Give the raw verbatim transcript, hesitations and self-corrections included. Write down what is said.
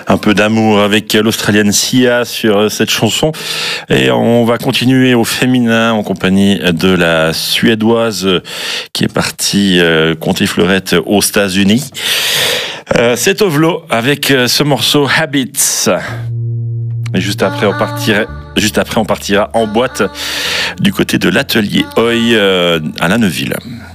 Un peu d'amour avec l'Australienne Sia sur cette chanson. Et on va continuer au féminin en compagnie de la Suédoise qui est partie compter fleurette aux États-Unis. C'est Ovlo avec ce morceau Habits. Et juste après, on partira, juste après, on partira en boîte du côté de l'atelier Oi à La Neuville.